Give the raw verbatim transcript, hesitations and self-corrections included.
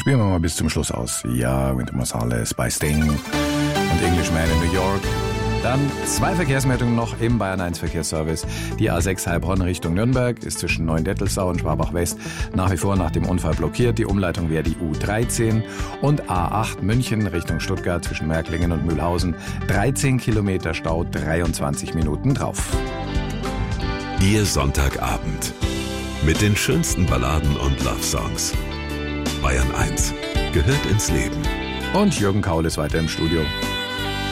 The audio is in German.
Spielen wir mal bis zum Schluss aus. Ja, Wynton Marsalis bei Sting und Englishman in New York. Dann zwei Verkehrsmeldungen noch im Bayern eins Verkehrsservice. Die A sechs Heilbronn Richtung Nürnberg ist zwischen Neuendettelsau und Schwabach West nach wie vor nach dem Unfall blockiert. Die Umleitung wäre die U dreizehn. Und A acht München Richtung Stuttgart zwischen Märklingen und Mühlhausen. dreizehn Kilometer Stau, dreiundzwanzig Minuten drauf. Ihr Sonntagabend mit den schönsten Balladen und Love-Songs. Bayern eins gehört ins Leben. Und Jürgen Kaul ist weiter im Studio.